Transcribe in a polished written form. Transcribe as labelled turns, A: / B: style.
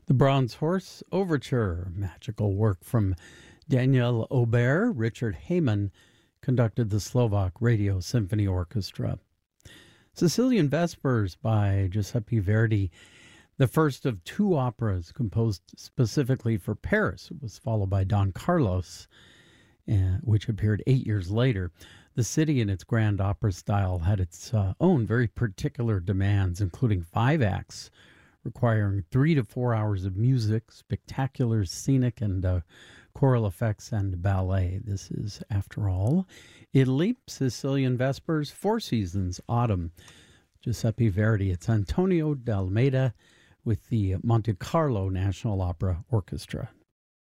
A: The Bronze Horse Overture, magical work from Daniel Aubert. Richard Heyman conducted the Slovak Radio Symphony Orchestra. Sicilian Vespers by Giuseppe Verdi, the first of two operas composed specifically for Paris. It was followed by Don Carlos, which appeared 8 years later. The city in its grand opera style had its own very particular demands, including 5 acts requiring 3 to 4 hours of music, spectacular scenic and choral effects, and ballet. This is, after all, Italy, Sicilian Vespers, Four Seasons, Autumn, Giuseppe Verdi. It's Antonio D'Almeida with the Monte Carlo National Opera Orchestra.